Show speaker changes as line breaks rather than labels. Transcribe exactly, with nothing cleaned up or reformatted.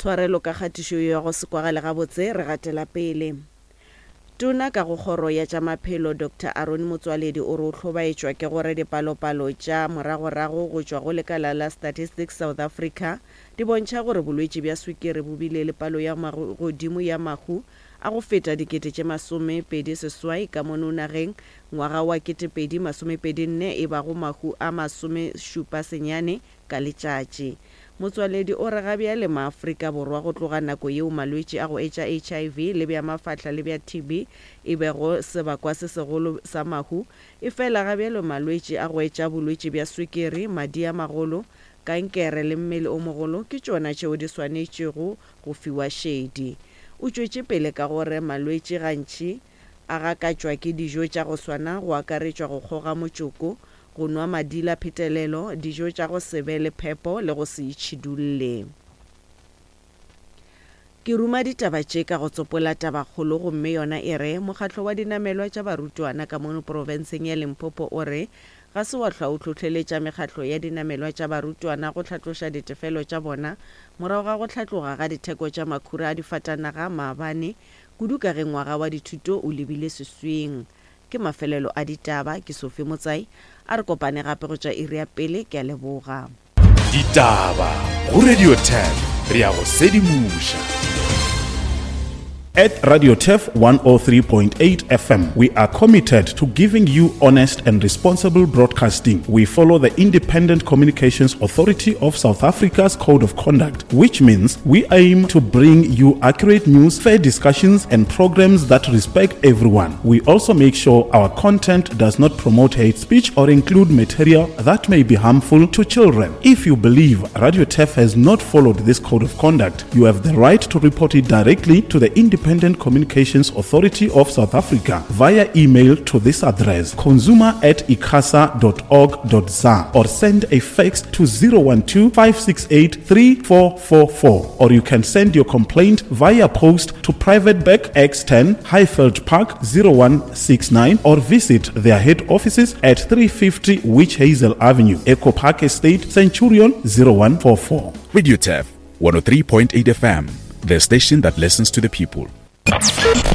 tshwarelo ka kgatišo ya go se kwagale gabotse re gatela pele. Tona ka go kgoro ya tša maphelo Doctor Aaron Motsoaledi o re o hlobaetšwa ke gore dipalopalo tša moragorago go tšwa go lekala la Statistics South Africa di bontšha gore bolwetši bja swikiri bo bile le palo ya godimo ya mahu a go feta dikete tše masomepedi seswai ka mono nageng ngwaga wa ketepedi masomepedi nne e bago mahu a masomešupa senyane ka letšatši. Motsoaledi o re gabja le maAfrika Borwa go tloga nako yeo malwetši a go etša H I V le bja mafahla le bja T B e bego sebakwa se segolo sa mahu, e fela gabja le malwetši a go etša bolwetši bja swikiri, madi a magolo, kankere le mmele o mogolo ke tšona tšeo di swanetšego go fiwa šedi. O tšwetše pele ka gore malwetši gantši a gakatšwa ke dijo tša go swana go akaretšwa go kgoga motšoko, go nwa madila phetelelo, dijo tša go se be le phepo le go se itšhidulle. Ke ruma ditaba tše ka go tsopola tabakgolo gomme yona e re mokgatlo wa dinamelwa tša barutwana ka mono porofenseng ya Limpopo o re ga se wa hlwa o tlhotlheletša mekgatlo ya dinamelwa tša barutwana go tlhatloša ditefelo tša bona morago ga go tlhatloga ga ditheko tša makhura a difatanaga maabane kudu ka ge ngwaga wa dithuto o lebile sesweng. Ke mafelelo a ditaba, ke Sophie Motsai a re kopane gape go tša iri ya pele. Ke a leboga.
Ditaba go Radio ten re a go sedimuša. At Radio T E F one oh three point eight F M, we are committed to giving you honest and responsible broadcasting. We follow the Independent Communications Authority of South Africa's Code of Conduct, which means we aim to bring you accurate news, fair discussions, and programs that respect everyone. We also make sure our content does not promote hate speech or include material that may be harmful to children. If you believe Radio T E F has not followed this Code of Conduct, you have the right to report it directly to the Independent Independent Communications Authority of South Africa via email to this address consumer at icasa dot org dot za or send a fax to zero one two, five six eight, three four four four, or you can send your complaint via post to Private Bag X ten Highfield Park zero one six nine or visit their head offices at three fifty Witch Hazel Avenue, Echo Park Estate, Centurion zero one four four.
Radio T E F one oh three point eight F M, the station that listens to the people.